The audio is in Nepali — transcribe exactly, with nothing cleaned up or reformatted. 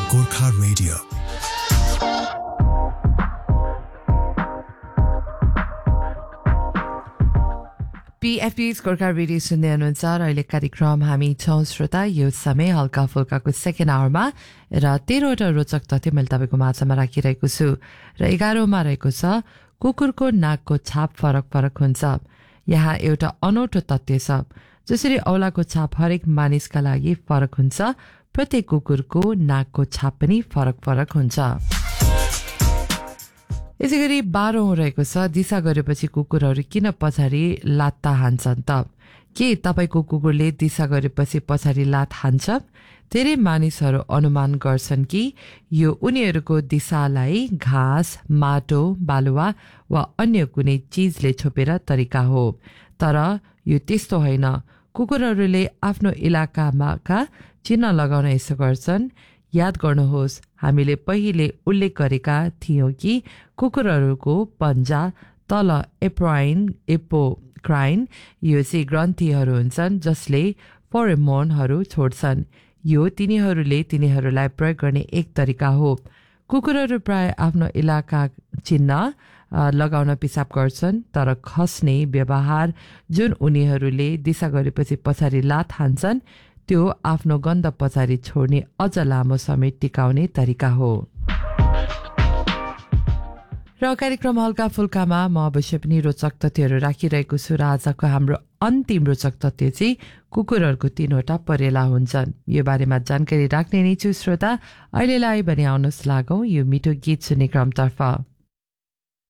Gorkha Radio. पीएफपी's गोर्खा रेडियो सुन्दै हुनुहुन्छ र अहिले कार्यक्रम हामी छौं श्रोता यो समय हल्का फुल्काको सेकेन्ड आवरमा र तेह्रवटा रोचक तथ्य मैले तपाईँको माझमा राखिरहेको छु र एघारौंमा रहेको छ कुकुरको नाकको छाप फरक फरक हुन्छ। यहाँ एउटा अनौठो तथ्य छ, जसरी औलाको छाप हरेक मानिसका लागि फरक हुन्छ, प्रत्येक कुकुरको नाकको छाप पनि फरक फरक हुन्छ। यसैगरी बाह्रौं रहेको छ दिशा गरेपछि कुकुरहरू किन पछाडि लात्ता हान्छन् त? के तपाईको कुकुरले दिशा गरेपछि पछाडि लात हान्छ? धेरै मानिसहरू अनुमान गर्छन् कि यो उनीहरूको दिशालाई घाँस, माटो, बालुवा वा अन्य कुनै चीजले छोपेर तरिका हो, तर यो त्यस्तो होइन। कुकुरहरूले आफ्नो इलाकामाका चिन्ह लगाउन यसो गर्छन्। याद गर्नुहोस्, हामीले पहिले उल्लेख गरेका थियौं कि कुकुरहरूको पन्जा तल एप्राइन एपोक्राइन यो चाहिँ ग्रन्थीहरू हुन्छन् जसले फेरोमोनहरू छोड्छन्। यो तिनीहरूले तिनीहरूलाई प्रयोग गर्ने एक तरिका हो। कुकुरहरू प्राय आफ्नो इलाका चिन्ह लगाउन पिसाब गर्छन्, तर खस्ने व्यवहार जुन उनीहरूले दिशा गरेपछि पछाडि लात हान्छन् त्यो आफ्नो गन्ध पछाडि छोड्ने अझ लामो समय टिकाउने तरिका हो। र कार्यक्रम हल्का फुल्कामा म अवश्य पनि रोचक तथ्यहरू राखिरहेको छु र आजको हाम्रो अन्तिम रोचक तथ्य चाहिँ कुकुरहरूको तीनवटा परेला हुन्छन्। यो बारेमा जानकारी राख्ने नै छु श्रोता। अहिलेलाई भने आउनुहोस् लागौं यो मिठो गीत सुन्ने क्रमतर्फ।